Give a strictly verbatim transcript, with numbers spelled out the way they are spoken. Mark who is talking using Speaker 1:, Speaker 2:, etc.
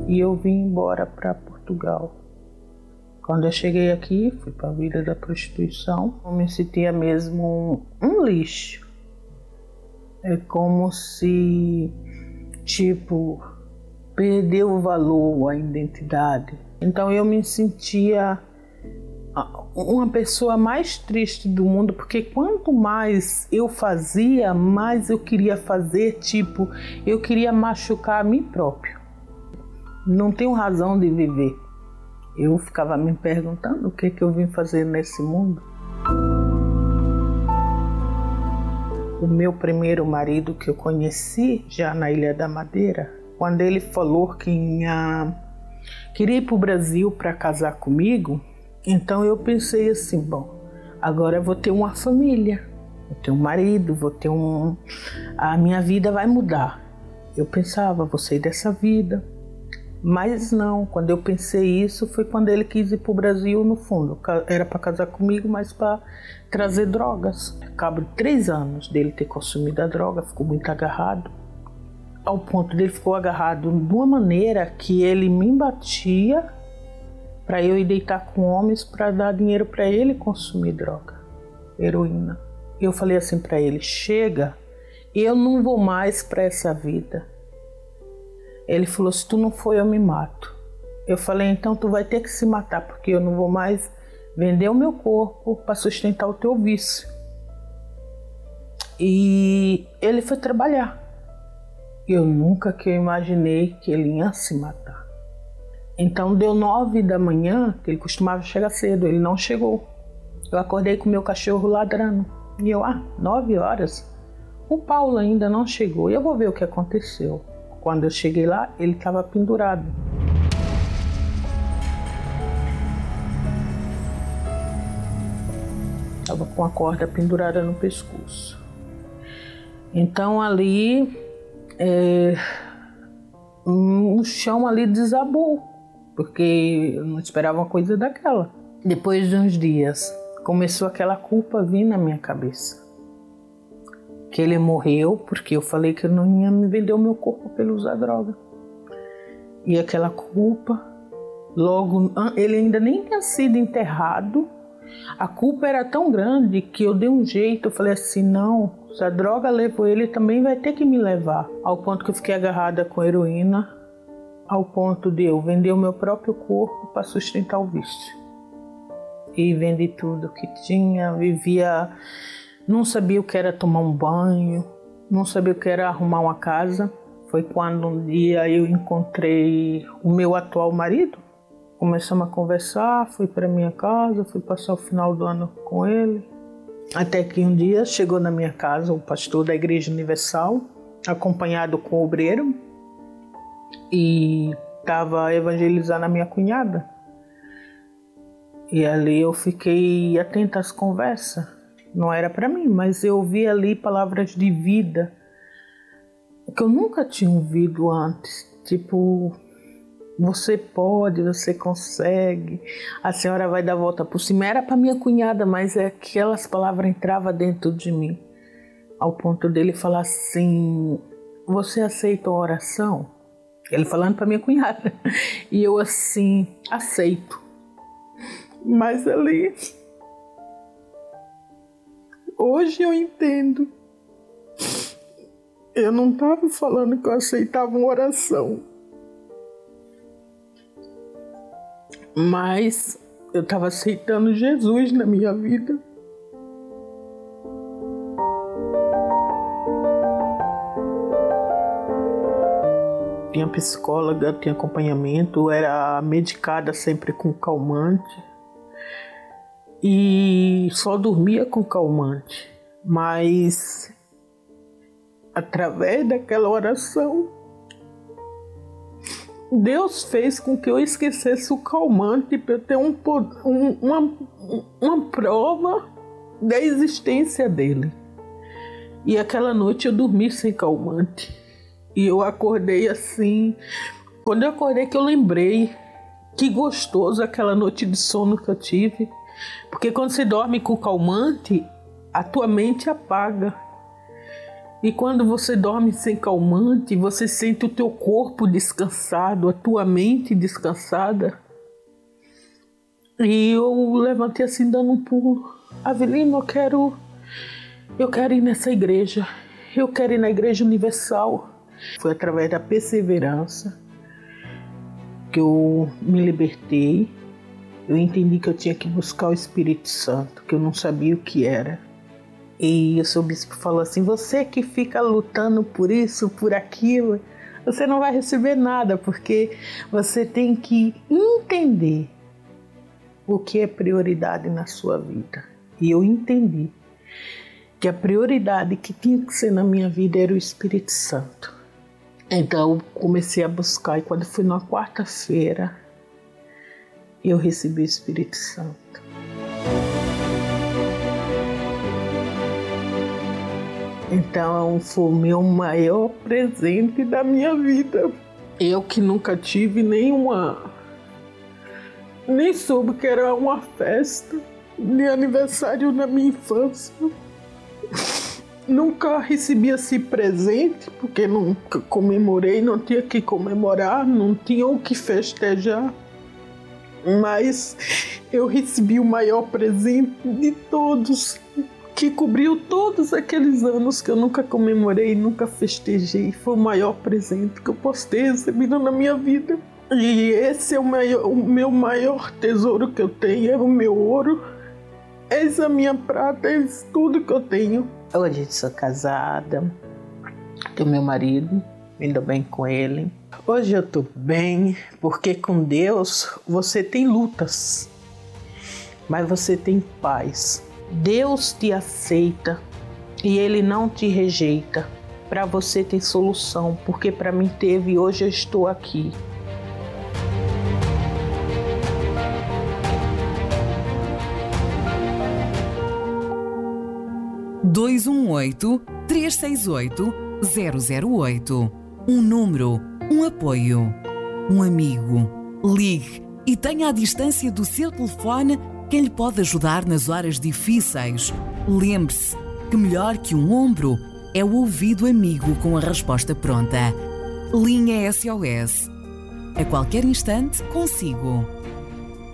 Speaker 1: e eu vim embora para Portugal. Quando eu cheguei aqui, fui para a vida da prostituição, eu me sentia mesmo um lixo. É como se, tipo, perdeu o valor, a identidade. Então eu me sentia uma pessoa mais triste do mundo, porque quanto mais eu fazia, mais eu queria fazer, tipo, eu queria machucar a mim próprio. Não tenho razão de viver. Eu ficava me perguntando o que, que eu vim fazer nesse mundo. O meu primeiro marido que eu conheci, já na Ilha da Madeira, quando ele falou que ia, queria ir para o Brasil para casar comigo, então eu pensei assim, bom, agora eu vou ter uma família, vou ter um marido, vou ter um... a minha vida vai mudar. Eu pensava, vou sair dessa vida. Mas não, quando eu pensei isso, foi quando ele quis ir para o Brasil, no fundo. Era para casar comigo, mas para trazer drogas. Ao cabo de três anos dele ter consumido a droga, ficou muito agarrado. Ao ponto dele ficou agarrado de uma maneira que ele me batia para eu ir deitar com homens para dar dinheiro para ele consumir droga, heroína. Eu falei assim para ele, chega, eu não vou mais para essa vida. Ele falou, se tu não for, eu me mato. Eu falei, então tu vai ter que se matar, porque eu não vou mais vender o meu corpo para sustentar o teu vício. E ele foi trabalhar. Eu nunca que eu imaginei que ele ia se matar. Então deu nove da manhã, que ele costumava chegar cedo, ele não chegou. Eu acordei com o meu cachorro ladrando. E eu, ah, nove horas? O Paulo ainda não chegou, e eu vou ver o que aconteceu. Quando eu cheguei lá, ele estava pendurado. Estava com a corda pendurada no pescoço. Então ali, é, o chão ali desabou, porque eu não esperava uma coisa daquela. Depois de uns dias, começou aquela culpa a vir na minha cabeça. Que ele morreu porque eu falei que eu não ia me vender o meu corpo para ele usar droga. E aquela culpa, logo, ele ainda nem tinha sido enterrado, a culpa era tão grande que eu dei um jeito, eu falei assim, não, se a droga levou ele, também vai ter que me levar. Ao ponto que eu fiquei agarrada com heroína, ao ponto de eu vender o meu próprio corpo para sustentar o vício. E vendi tudo que tinha, vivia... Não sabia o que era tomar um banho, não sabia o que era arrumar uma casa. Foi quando um dia eu encontrei o meu atual marido. Começamos a conversar, fui para minha casa, fui passar o final do ano com ele. Até que um dia chegou na minha casa o pastor da Igreja Universal, acompanhado com o obreiro, e estava evangelizando a minha cunhada. E ali eu fiquei atenta às conversas. Não era para mim, mas eu ouvi ali palavras de vida que eu nunca tinha ouvido antes. Tipo, você pode, você consegue, a senhora vai dar a volta por cima. Era para minha cunhada, mas aquelas palavras entravam dentro de mim. Ao ponto dele falar assim, você aceita a oração? Ele falando para minha cunhada. E eu assim, aceito. Mas ali... Hoje eu entendo. Eu não estava falando que eu aceitava uma oração. Mas eu estava aceitando Jesus na minha vida. Tinha psicóloga, tinha acompanhamento, era medicada sempre com calmante. E só dormia com calmante, mas através daquela oração, Deus fez com que eu esquecesse o calmante para eu ter um, um, uma, uma prova da existência dele. E aquela noite eu dormi sem calmante. E eu acordei assim, quando eu acordei que eu lembrei que gostoso aquela noite de sono que eu tive. Porque quando você dorme com calmante, a tua mente apaga. E quando você dorme sem calmante, você sente o teu corpo descansado, a tua mente descansada. E eu levantei assim, dando um pulo. Avelino, eu quero, eu quero ir nessa igreja. Eu quero ir na Igreja Universal. Foi através da perseverança que eu me libertei. Eu entendi que eu tinha que buscar o Espírito Santo, que eu não sabia o que era. E o seu bispo falou assim, você que fica lutando por isso, por aquilo, você não vai receber nada, porque você tem que entender o que é prioridade na sua vida. E eu entendi que a prioridade que tinha que ser na minha vida era o Espírito Santo. Então eu comecei a buscar, e quando fui na quarta-feira, eu recebi o Espírito Santo. Então foi o meu maior presente da minha vida. Eu que nunca tive nenhuma, nem soube que era uma festa de aniversário na minha infância. Nunca recebi esse presente, porque nunca comemorei, não tinha que comemorar, não tinha o que festejar. Mas eu recebi o maior presente de todos, que cobriu todos aqueles anos que eu nunca comemorei, nunca festejei. Foi o maior presente que eu posso ter recebido na minha vida. E esse é o, maior, o meu maior tesouro que eu tenho, é o meu ouro. Essa é a minha prata, é tudo que eu tenho. Hoje eu sou casada, tenho meu marido, me dou bem com ele. Hoje eu tô bem, porque com Deus você tem lutas, mas você tem paz. Deus te aceita e Ele não te rejeita. Para você tem solução, porque para mim teve e hoje eu estou aqui.
Speaker 2: dois um oito, três seis oito, zero zero oito. Um número, um apoio, um amigo. Ligue e tenha à distância do seu telefone quem lhe pode ajudar nas horas difíceis. Lembre-se que melhor que um ombro é o ouvido amigo com a resposta pronta. Linha S O S. A qualquer instante consigo.